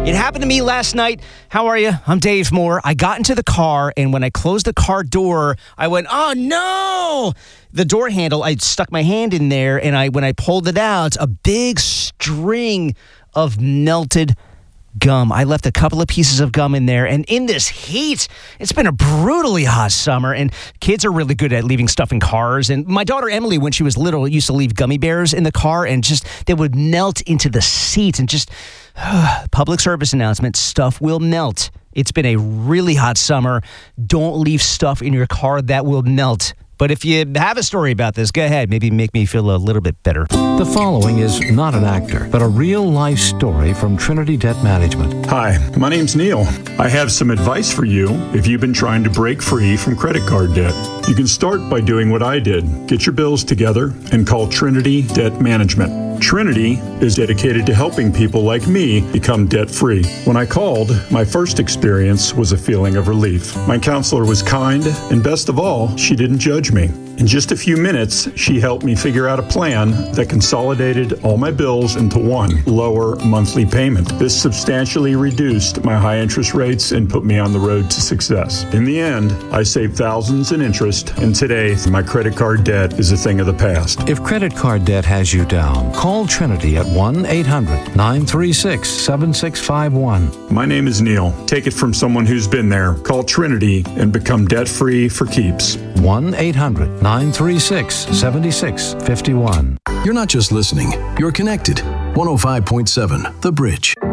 It happened to me last night. How are you? I'm Dave Moore. I got into the car, and when I closed the car door, I went, oh, no! The door handle, I stuck my hand in there, and when I pulled it out, a big string of melted gum. I left a couple of pieces of gum in there, and in this heat, it's been a brutally hot summer, and kids are really good at leaving stuff in cars. And my daughter Emily, when she was little, used to leave gummy bears in the car, and just they would melt into the seats. And just public service announcement: stuff will melt. It's been a really hot summer. Don't leave stuff in your car that will melt. But if you have a story about this, go ahead. Maybe make me feel a little bit better. The following is not an actor, but a real-life story from Trinity Debt Management. Hi, my name's Neil. I have some advice for you if you've been trying to break free from credit card debt. You can start by doing what I did. Get your bills together and call Trinity Debt Management. Trinity is dedicated to helping people like me become debt-free. When I called, my first experience was a feeling of relief. My counselor was kind, and best of all, she didn't judge me. In just a few minutes, she helped me figure out a plan that consolidated all my bills into one lower monthly payment. This substantially reduced my high interest rates and put me on the road to success. In the end, I saved thousands in interest, and today, my credit card debt is a thing of the past. If credit card debt has you down, call Trinity at 1-800-936-7651. My name is Neil. Take it from someone who's been there. Call Trinity and become debt-free for keeps. 1-800-936-7651. You're not just listening, you're connected. 105.7 The Bridge.